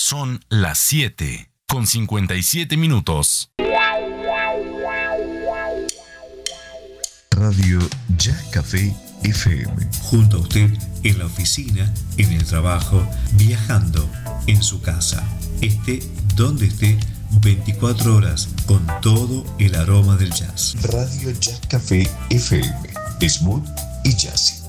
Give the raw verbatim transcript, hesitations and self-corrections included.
Son las siete con cincuenta y siete minutos. Radio Ya Café F M. Junto a usted en la oficina, en el trabajo, viajando, en su casa. Esté donde esté, veinticuatro horas con todo el aroma del jazz. Radio Ya Café F M. Smooth y jazzy.